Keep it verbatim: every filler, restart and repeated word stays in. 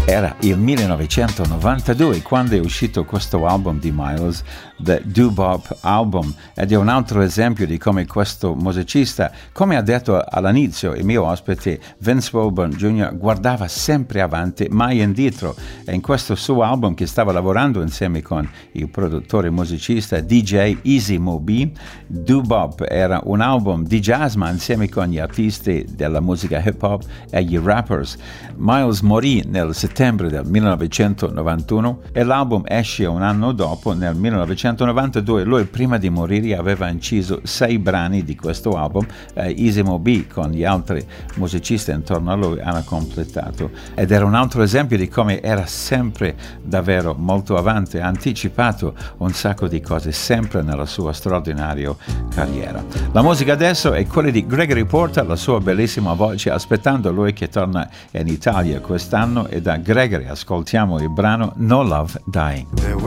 Era il millenovecentonovantadue quando è uscito questo album di Miles, The Doo-Bop Album, ed è un altro esempio di come questo musicista, come ha detto all'inizio il mio ospite Vince Wilburn Junior, guardava sempre avanti, mai indietro, e in questo suo album che stava lavorando insieme con il produttore musicista D J Easy Mo Bee, Doo-Bop era un album di jazz ma insieme con gli artisti della musica hip hop e gli rappers. Miles morì nel settembre del millenovecentonovantuno e l'album esce un anno dopo, nel millenovecentonovantadue. Lui prima di morire aveva inciso sei brani di questo album, eh, Easy Mo Bee con gli altri musicisti intorno a lui hanno completato, ed era un altro esempio di come era sempre davvero molto avanti, ha anticipato un sacco di cose sempre nella sua straordinaria carriera. La musica adesso è quella di Gregory Porter, la sua bellissima voce, aspettando lui che torna in Italia quest'anno, e da Gregory ascoltiamo il brano No Love Dying.